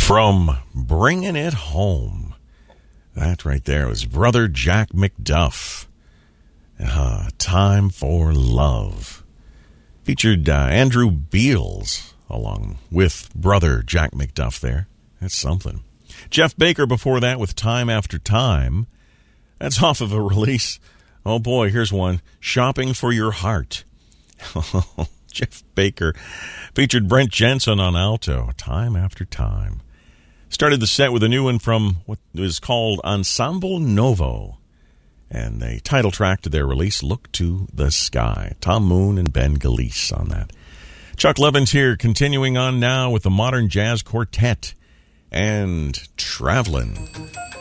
From Bringing It Home. That right there was Brother Jack McDuff. Time for Love. Featured Andrew Beals along with Brother Jack McDuff there. That's something. Jeff Baker before that with Time After Time. That's off of a release. Oh boy, here's one. Shopping for Your Heart. Jeff Baker featured Brent Jensen on alto. Time After Time. Started the set with a new one from what is called Ensemble Novo. And the title track to their release, Look to the Sky. Tom Moon and Ben Galeese on that. Chuck Levins here, continuing on now with the Modern Jazz Quartet and Travelin'.